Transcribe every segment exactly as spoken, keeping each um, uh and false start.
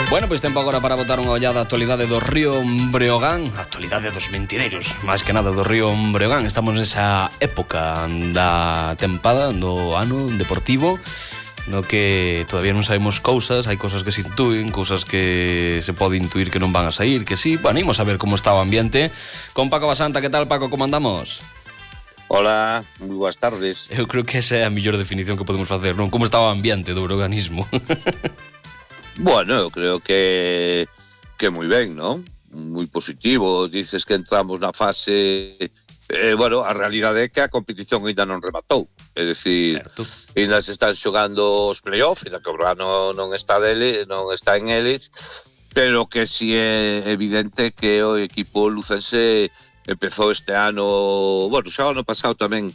Bueno, pois tempo agora para botar unha ollada á actualidade do Río Breogán. A actualidade dos mentideiros, máis que nada do Río Breogán. Estamos nesa época da tempada, do ano deportivo, no que todavía non sabemos cousas. Hai cousas que se intúen, cousas que se pode intuir que non van a sair, que sí. Bueno, imos a ver como está o ambiente con Paco Basanta. Que tal, Paco? Como andamos? Hola, moi boas tardes. Eu creo que esa é a mellor definición que podemos facer, non? Como está o ambiente do breoganismo? Bueno, eu creo que que moi ben, non? Moi positivo. Dices que entramos na fase... Eh, bueno, a realidade é que a competición ainda non rematou. É dicir, certo, ainda se están xogando os play-off, ainda que o Brano non está dele, non está en eles, pero que si é evidente que o equipo lucense empezou este ano... Bueno, xa o ano pasado tamén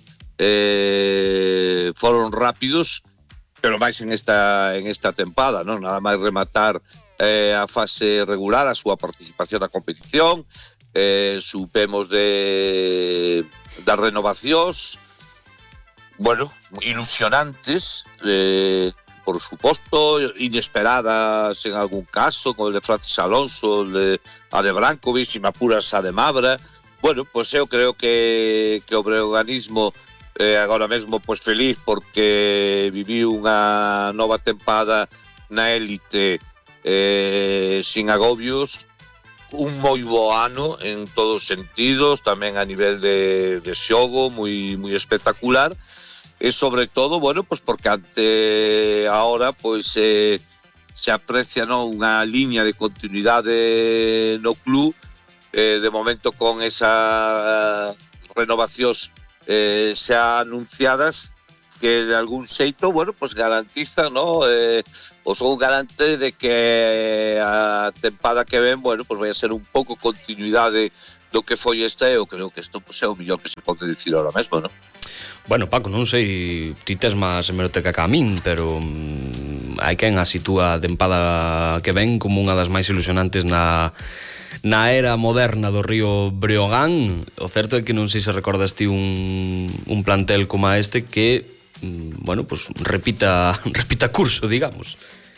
eh, foron rápidos, pero máis en esta en esta tempada, non? Nada máis rematar eh, a fase regular, a súa participación na competición, eh, supemos de das renovacións, bueno, ilusionantes, eh, por suposto, inesperadas en algún caso, como el de Francis Alonso, el de, a de Brankovic, si me apuras a de Mabra. Bueno, pois pues eu creo que, que o breoganismo Eh, agora mesmo pois feliz porque viviu unha nova tempada na élite eh, sin agobios, un moi bo ano en todos os sentidos, tamén a nivel de, de xogo moi, moi espectacular, e sobre todo, bueno, pois porque ante ahora pois eh, se aprecia, non, unha liña de continuidade no club, eh, de momento con esa renovacións Eh, xa anunciadas que de algún xeito, bueno, pues garantizan, ¿no? Eh, o son un garante de que a tempada que ven, bueno, pues vai a ser un pouco continuidade do que foi este. Eu creo que isto pues, é o mellor que se pode dicir ahora mesmo, ¿no? Bueno, Paco, non sei, ti tes máis hemeroteca que a min, pero mm, hai quen a sitúa a tempada que ven como unha das máis ilusionantes na... na era moderna do Río Breogán. O certo é que non sei se recordas ti un, un plantel como a este que, bueno, pues repita repita curso, digamos.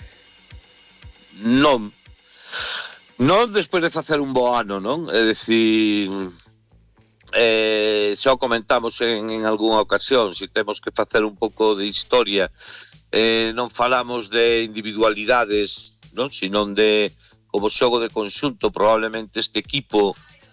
Non. Non despois de facer un bo ano, non? É dicir, eh, xa o comentamos en, en algunha ocasión, se temos que facer un pouco de historia, eh, non falamos de individualidades, non? Senón de como xogo de conxunto. Probablemente este equipo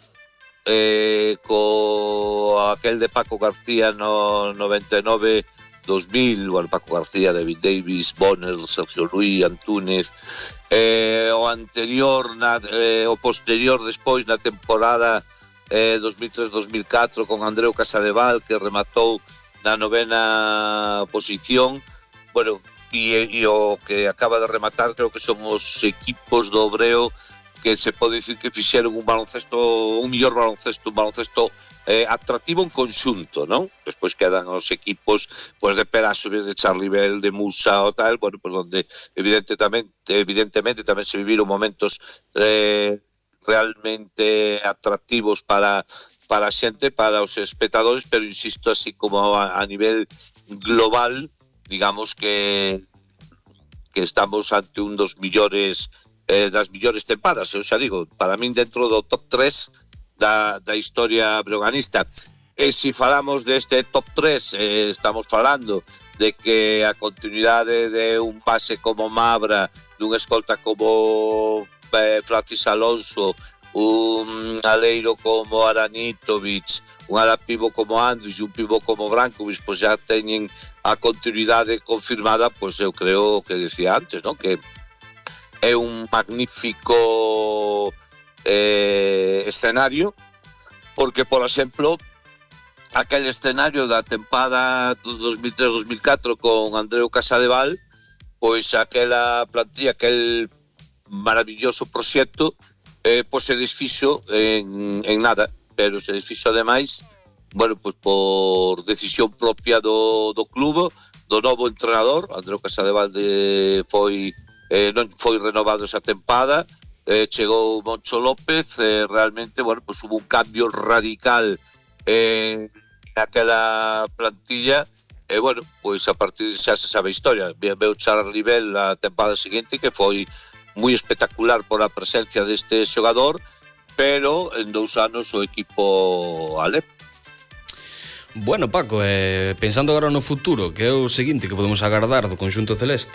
eh, co aquel de Paco García no noventa e nove dos mil, bueno, Paco García, David Davis, Bonner, Sergio Luis, Antúnez, eh, o anterior na, eh, o posterior despois na temporada eh, dos mil tres dos mil catro con Andreu Casadeval, que rematou na novena posición. Bueno, E, e o que acaba de rematar, creo que son os equipos do Breo que se pode dicir que fixeron un baloncesto, un mellor baloncesto, un baloncesto eh, atractivo en conxunto, non? Despois quedan os equipos pues, de Perasovic, de Charlivel, de Musa ou tal, bueno, pues donde evidentemente, evidentemente tamén se viviron momentos eh, realmente atractivos para, para a xente, para os espectadores, pero insisto, así como a, a nivel global, digamos que que estamos ante un dos millores eh, das millores tempadas. Eu xa digo, para min dentro do top tres da, da historia breoganista. E se falamos deste top tres, eh, estamos falando de que a continuidade de un base como Mabra, dun escolta como eh, Francis Alonso, un aleiro como Aranitovic, un ala pivo como Andris e un pivo como Brankovic, pois já teñen a continuidade confirmada. Pois eu creo que decía antes, non? Que é un magnífico eh, escenario, porque, por exemplo, aquel escenario da tempada do dos mil tres dos mil catro con Andreu Casadeval, pois aquela plantilla, aquel maravilloso proxecto, eh, pois se desfixo en, en nada, pero se desfixo ademais, bueno, pois por decisión propia do, do clube, do novo entrenador. Andreu Casadeval foi eh, non foi renovado esa tempada, eh, chegou Moncho López, eh, realmente, bueno, pois hubo un cambio radical eh, naquela plantilla, e, bueno, pois a partir de xa se sabe a historia. Veu Charlivel a tempada seguinte, que foi moi espectacular por a presencia deste xogador, pero en dous anos o equipo Alep. Bueno, Paco, eh, pensando agora no futuro, que é o seguinte que podemos agardar do conxunto celeste?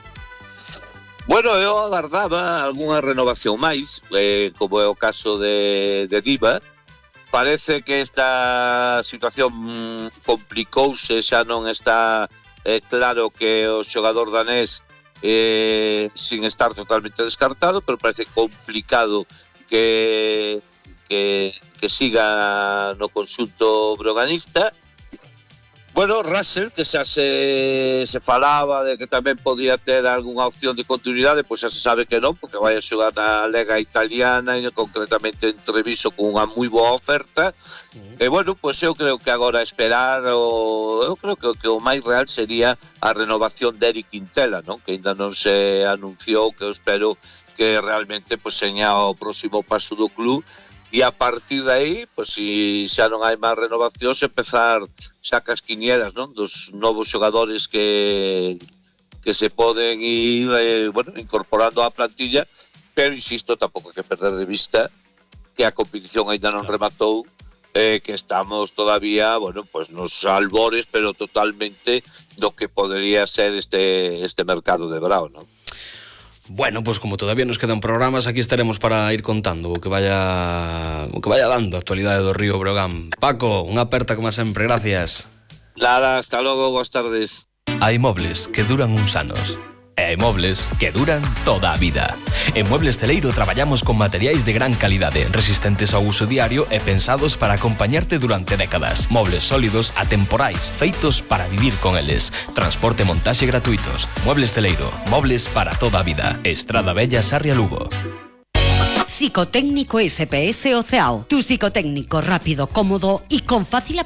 Bueno, eu agardaba algunha renovación máis, eh, como é o caso de, de Diva. Parece que esta situación complicouse, xa non está eh, claro que o xogador danés eh, sin estar totalmente descartado, pero parece complicado que, que, que siga no conxunto broganista. Bueno, Russell, que xa se, se falaba de que tamén podía ter algunha opción de continuidade, pois xa se sabe que non, porque vai a xogar na Lega Italiana e concretamente en Treviso con unha moi boa oferta. Mm. E bueno, pois eu creo que agora esperar, o, eu creo que, que o máis real sería a renovación de Eric Quintela, non? Que ainda non se anunciou, que eu espero que realmente pois, seña o próximo paso do club. E a partir de aí, pois, se xa non hai máis renovacións, empezar xa cas quinielas, non? Dos novos xogadores que que se poden ir eh, bueno, incorporando á plantilla, pero insisto, tampouco hai que perder de vista que a competición ainda non rematou, eh, que estamos todavía, bueno, pues nos albores, pero totalmente do que podría ser este este mercado de verão, non? Bueno, pues como todavía nos quedan programas, aquí estaremos para ir contando o que vaya o que vaya dando a actualidade do Río Breogán. Paco, unha aperta como sempre, gracias. Nada, hasta logo, boas tardes. Hai mobles que duran uns anos e hai mobles que duran toda a vida. En Muebles Celeiro traballamos con materiais de gran calidade, resistentes ao uso diario e pensados para acompañarte durante décadas. Mobles sólidos, atemporais, feitos para vivir con eles. Transporte e montaxe gratuitos. Muebles Celeiro, mobles para toda a vida. Estrada Bella, Sarria, Lugo. Psicotécnico S P S Oceao. Tu psicotécnico rápido, cómodo y con fácil